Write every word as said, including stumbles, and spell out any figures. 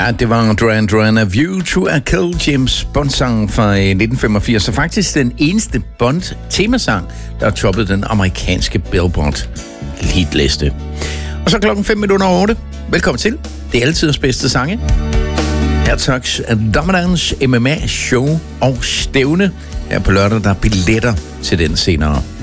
Ja, det var Duran Duran, A View to a Kill, James Bond-sang fra nitten femogfirs, og faktisk den eneste Bond-temasang, der har toppet den amerikanske Billboard-hitliste. Og så klokken fem minutter over otte. Velkommen til. Det er altidens bedste sange. Hertogs Dominance M M A show og stævne. Her på lørdag, der er billetter til den senere.